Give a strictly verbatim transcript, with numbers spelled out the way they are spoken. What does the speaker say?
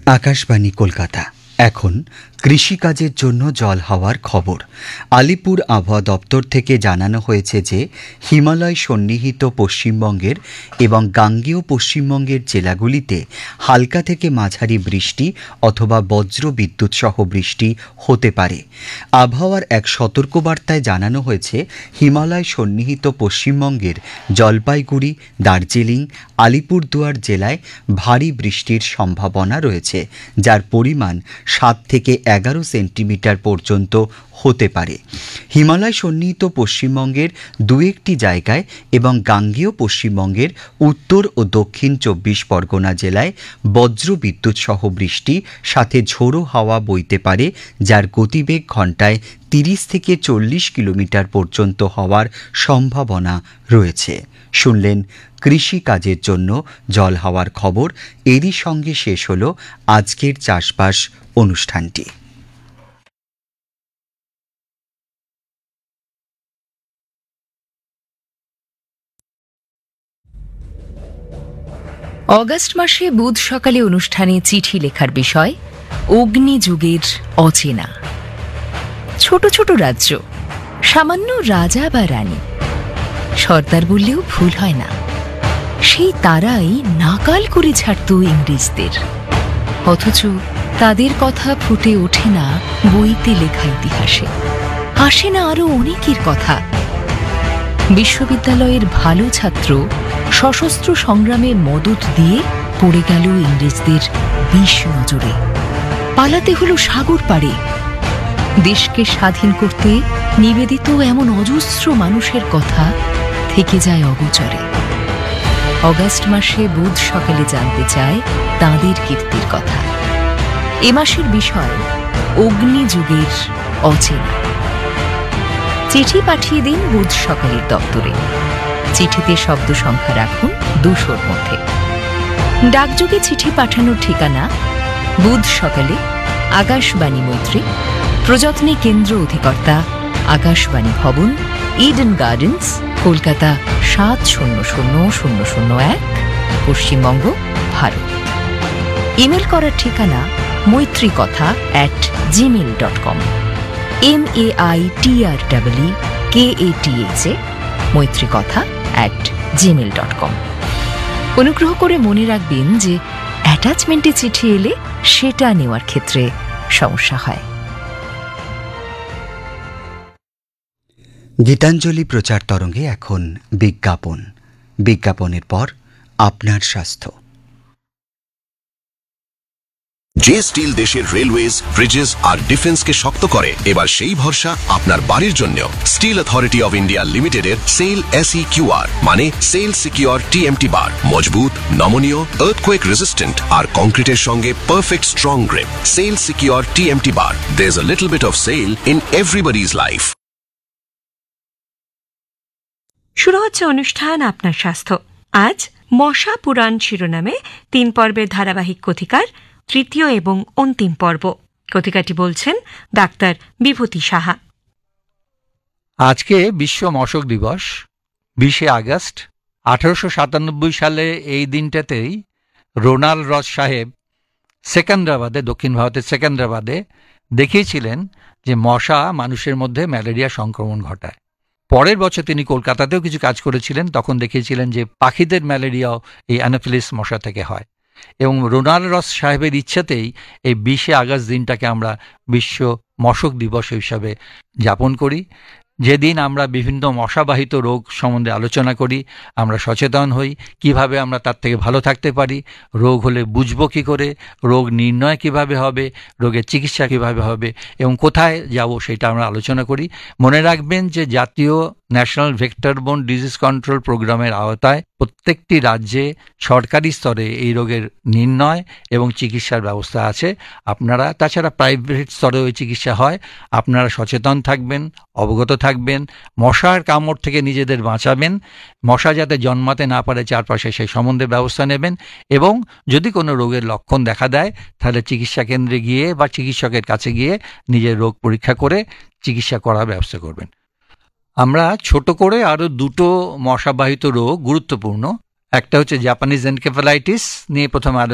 আকাশবাণী কলকাতা। এখন কৃষিকাজের জন্য জল হওয়ার খবর। আলিপুর আবহাওয়া দপ্তর থেকে জানানো হয়েছে যে হিমালয় সন্নিহিত পশ্চিমবঙ্গের এবং গাঙ্গেয় পশ্চিমবঙ্গের জেলাগুলিতে হালকা থেকে মাঝারি বৃষ্টি অথবা বজ্র বিদ্যুৎ সহ বৃষ্টি হতে পারে। আবহাওয়ার এক সতর্কবার্তায় জানানো হয়েছে হিমালয় সন্নিহিত পশ্চিমবঙ্গের জলপাইগুড়ি, দার্জিলিং, আলিপুরদুয়ার জেলায় ভারী বৃষ্টির সম্ভাবনা রয়েছে, যার পরিমাণ সাত থেকে এগারো সেন্টিমিটার পর্যন্ত হতে পারে। হিমালয় সন্নিহিত পশ্চিমবঙ্গের দু একটি জায়গায় এবং গাঙ্গেয় পশ্চিমবঙ্গের উত্তর ও দক্ষিণ চব্বিশ পরগনা জেলায় বজ্র বিদ্যুৎ সহ বৃষ্টি সাথে ঝোড়ো হাওয়া বইতে পারে, যার গতিবেগ ঘন্টায় তিরিশ থেকে চল্লিশ কিলোমিটার পর্যন্ত হওয়ার সম্ভাবনা রয়েছে। শুনলেন কৃষি কাজের জন্য জল হওয়ার খবর। এরই সঙ্গে শেষ হলো আজকের চাষবাস অনুষ্ঠানটি। অগাস্ট মাসে বুধ সকালে অনুষ্ঠানে চিঠি লেখার বিষয় অগ্নিযুগের অচেনা। ছোট ছোট রাজ্য, সামান্য রাজা বা রানী, সর্দার বললেও ভুল হয় না, সেই তারাই নাকাল করে ছাড়ত ইংরেজদের। অথচ তাদের কথা ফুটে ওঠে না বইতে লেখা ইতিহাসে, আসে না আরো অনেকের কথা। বিশ্ববিদ্যালয়ের ভালো ছাত্র সশস্ত্র সংগ্রামে মদত দিয়ে পড়ে গেল ইংরেজদের বিষ নজরে। পালাতে হলো সাগর পাড়ে। দেশকে স্বাধীন করতে নিবেদিত এমন অজস্র মানুষের কথা থেকে যায় অগোচরে। অগাস্ট মাসে বুধ সকালে জানতে চায় তাঁদের কীর্তির কথা। এ মাসের বিষয় অগ্নিযুগের অচেনা। চিঠি পাঠিয়ে দিন বুধ সকালের দপ্তরে। চিঠিতে শব্দ সংখ্যা রাখুন দুশোর মধ্যে। ডাকযোগে চিঠি পাঠানোর ঠিকানা বুধ সকালে, আকাশবাণী মৈত্রী, প্রযত্নে কেন্দ্র অধিকর্তা, আকাশবাণী ভবন, ইডেন গার্ডেন্স, কলকাতা সাত শূন্য শূন্য শূন্য শূন্য এক, পশ্চিমবঙ্গ, ভারত। ইমেল করার ঠিকানা মৈত্রী কথা at Gmail dot com, M A I T R double K A T H A, মৈত্রী কথা অ্যাট জিমেল ডট কম। অনুগ্রহ করে মনে রাখবেন যে অ্যাটাচমেন্টে চিঠি এলে সেটা নেওয়ার ক্ষেত্রে সমস্যা হয়। গীতাঞ্জলি প্রচার তরঙ্গে এখন বিজ্ঞাপন। বিজ্ঞাপনের পর আপনার স্বাস্থ্য। যে স্টিল দেশের রেলওয়েজ, ব্রিজেস আর ডিফেন্সকে শক্ত করে, এবার সেই ভরসা আপনার বাড়ির জন্য। স্টিল অথরিটি অফ ইন্ডিয়া লিমিটেডের সেল এসই কিউআর মানে সেল সিকিউর টিএমটি বার, মজবুত, নমনীয়, আর্থকোয়েক রেজিস্ট্যান্ট আর কংক্রিটের সঙ্গে perfect strong grip. Sell secure TMT bar, there's a little bit of sail in everybody's life. শুরু হচ্ছে অনুষ্ঠান আপনার স্বাস্থ্য। আজ মশা পুরাণ শিরোনামে তিন পর্বের ধারাবাহিক কথিকার তৃতীয় এবং অন্তিম পর্ব। কথিকাটি বলছেন ডাক্তার বিভূতি সাহা। আজকে বিশ্ব মশক দিবস, বিশে আগস্ট। আঠারোশো সাতানব্বই সালে এই দিনটাতেই রোনাল্ড রস সাহেব সেকেন্দ্রাবাদে, দক্ষিণ ভারতের সেকেন্দ্রাবাদে দেখিয়েছিলেন যে মশা মানুষের মধ্যে ম্যালেরিয়া সংক্রমণ ঘটায়। পরের বছর তিনি কলকাতাতেও কিছু কাজ করেছিলেন, তখন দেখিয়েছিলেন যে পাখিদের ম্যালেরিয়াও এই অ্যানোফিলিস মশা থেকে হয়। এবং রোনাল্ড রস সাহেবের ইচ্ছাতেই এই বিশে আগস্ট দিনটাকে আমরা বিশ্ব মশক দিবস হিসাবে যাপন করি, যেদিন আমরা বিভিন্ন মশাবাহিত রোগ সম্বন্ধে আলোচনা করি, আমরা সচেতন হই, কিভাবে আমরা তার থেকে ভালো থাকতে পারি, রোগ হলে বুঝবো কী করে, রোগ নির্ণয় কিভাবে হবে, রোগের চিকিৎসা কিভাবে হবে এবং কোথায় যাব সেটা আমরা আলোচনা করি। মনে রাখবেন যে জাতীয় ন্যাশনাল ভেক্টরবোর্ন ডিজিজ কন্ট্রোল প্রোগ্রামের আওতায় প্রত্যেকটি রাজ্যে সরকারি স্তরে এই রোগের নির্ণয় এবং চিকিৎসার ব্যবস্থা আছে। আপনারা তাছাড়া প্রাইভেট স্তরেও এই চিকিৎসা হয়। আপনারা সচেতন থাকবেন, অবগত থাকবেন, মশার কামড় থেকে নিজেদের বাঁচাবেন, মশা যাতে জন্মাতে না পারে চারপাশে সেই সম্বন্ধে ব্যবস্থা নেবেন এবং যদি কোনো রোগের লক্ষণ দেখা দেয় তাহলে চিকিৎসা কেন্দ্রে গিয়ে বা চিকিৎসকের কাছে গিয়ে নিজের রোগ পরীক্ষা করে চিকিৎসা করার ব্যবস্থা করবেন। আমরা ছোট করে আরও দুটো মশাবাহিত রোগ গুরুত্বপূর্ণ, একটা হচ্ছে জাপানিজ এনকেফেলাইটিস নিয়ে প্রথমে